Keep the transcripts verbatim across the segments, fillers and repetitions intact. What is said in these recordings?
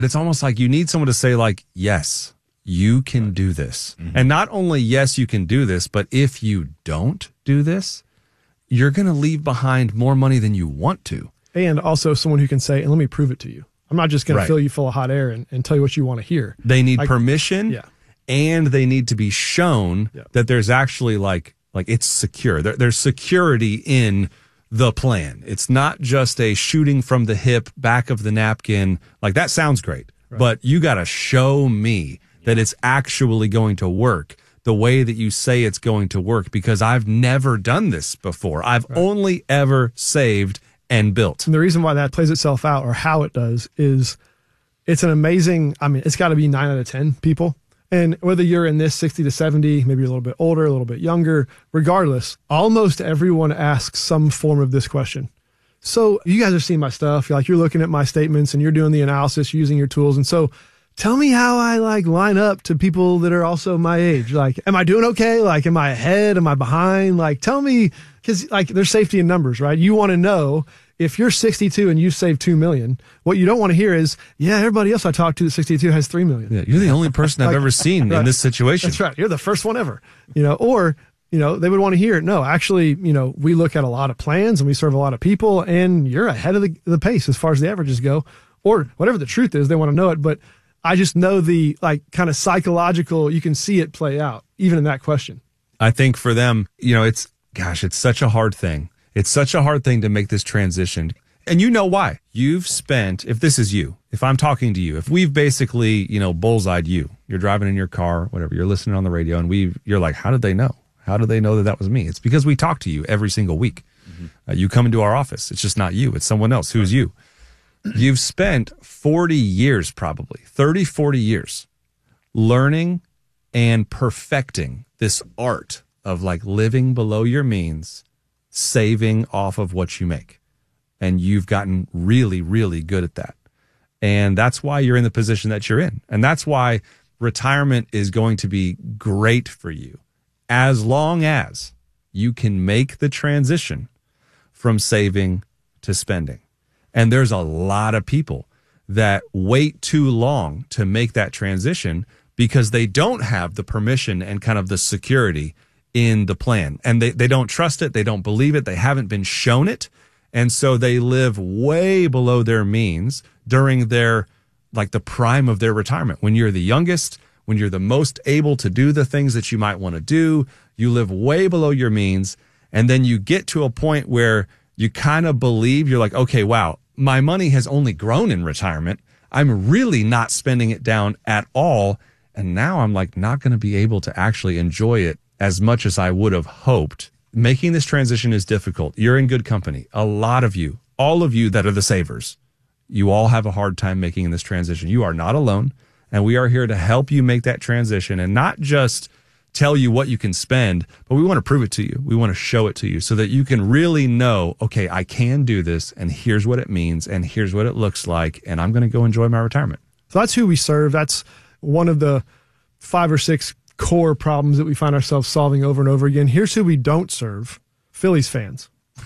It's almost like you need someone to say like, yes, you can do this. Mm-hmm. And not only yes, you can do this, but if you don't do this, you're going to leave behind more money than you want to. And also someone who can say, and let me prove it to you. I'm not just going Right. to fill you full of hot air and, and tell you what you want to hear. They need Like, permission yeah. and they need to be shown Yeah. that there's actually like, like it's secure. There, there's security in the plan. It's not just a shooting from the hip, back of the napkin. Like that sounds great, Right. but you got to show me that it's actually going to work the way that you say it's going to work, because I've never done this before. I've Right. only ever saved and built. And the reason why that plays itself out, or how it does, is it's an amazing, I mean, it's got to be nine out of ten people. And whether you're in this sixty to seventy, maybe you're a little bit older, a little bit younger, regardless, almost everyone asks some form of this question. So you guys have seen my stuff. You're like, you're looking at my statements and you're doing the analysis using your tools. And so tell me how I like line up to people that are also my age. Like, am I doing okay? Like, am I ahead? Am I behind? Like, tell me, because like there's safety in numbers, right? You want to know if you're sixty-two and you've saved two million, what you don't want to hear is, yeah, everybody else I talked to at sixty-two has three million. Yeah, you're the only person I've Like, ever seen right. in this situation. That's right. You're the first one ever, you know, or, you know, they would want to hear, no, actually, you know, we look at a lot of plans and we serve a lot of people and you're ahead of the, the pace as far as the averages go, or whatever the truth is, they want to know it. But I just know the like kind of psychological, you can see it play out even in that question. I think for them, you know, it's, gosh, it's such a hard thing. It's such a hard thing to make this transition. And you know why. You've spent, if this is you, if I'm talking to you, if we've basically, you know, bullseyed you, you're driving in your car, whatever, you're listening on the radio, and we, you're like, how did they know? How do they know that that was me? It's because we talk to you every single week. Mm-hmm. Uh, you come into our office. It's just not you. It's someone else. Who's you? You've spent forty years, probably thirty, forty years learning and perfecting this art of like living below your means, saving off of what you make. And you've gotten really, really good at that. And that's why you're in the position that you're in. And that's why retirement is going to be great for you, as long as you can make the transition from saving to spending. And there's a lot of people that wait too long to make that transition because they don't have the permission and kind of the security in the plan. And they, they don't trust it. They don't believe it. They haven't been shown it. And so they live way below their means during their, like the prime of their retirement. When you're the youngest, when you're the most able to do the things that you might want to do, you live way below your means. And then you get to a point where you kind of believe, you're like, okay, wow, my money has only grown in retirement. I'm really not spending it down at all. And now I'm like not going to be able to actually enjoy it as much as I would have hoped. Making this transition is difficult. You're in good company. A lot of you, all of you that are the savers, you all have a hard time making this transition. You are not alone, and we are here to help you make that transition and not just tell you what you can spend, but we want to prove it to you. We want to show it to you so that you can really know, okay, I can do this, and here's what it means, and here's what it looks like, and I'm going to go enjoy my retirement. So that's who we serve. That's one of the five or six core problems that we find ourselves solving over and over again. Here's who we don't serve: Phillies fans.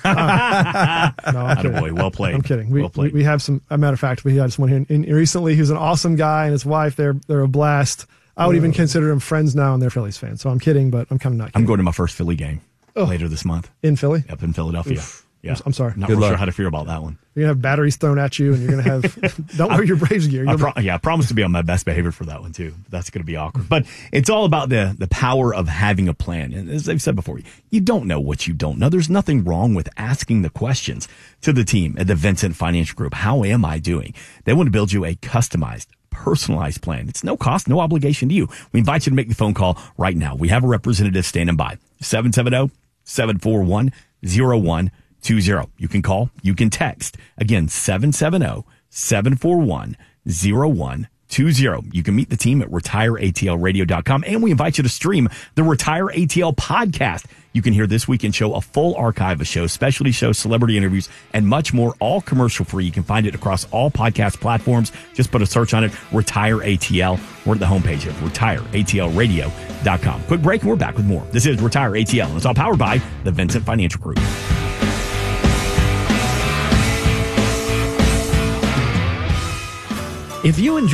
Uh, no, I'm kidding. Attaboy, well played. I'm kidding. We, well played. we we have some. As a matter of fact, we had someone here in, in recently who's an awesome guy, and his wife. They're they're a blast. I would even consider them friends now, and they're Phillies fans. So I'm kidding, but I'm kind of not kidding. I'm going to my first Philly game Oh. later this month in Philly. up in Philadelphia. Oof. Yeah, I'm sorry. Not Good real luck. sure how to feel about that one. You're gonna have batteries thrown at you, and you're gonna have. Don't wear your Braves gear. I You'll pro- be- yeah, I promise to be on my best behavior for that one too. That's going to be awkward. But it's all about the the power of having a plan. And as I've said before, you don't know what you don't know. There's nothing wrong with asking the questions to the team at the Vincent Financial Group. How am I doing? They want to build you a customized, personalized plan. It's no cost, no obligation to you. We invite you to make the phone call right now. We have a representative standing by. seven seven zero, seven four one, zero one two zero. You can call, you can text. Again, seven seven zero, seven four one, zero one two zero. You can meet the team at retire A T L radio dot com, and we invite you to stream the Retire A T L podcast. You can hear This Weekend Show, a full archive of shows, specialty shows, celebrity interviews, and much more, all commercial free. You can find it across all podcast platforms. Just put a search on it, Retire A T L. We're at the homepage of retire A T L radio dot com. Quick break, and we're back with more. This is Retire A T L, and it's all powered by the Vincent Financial Group. If you enjoy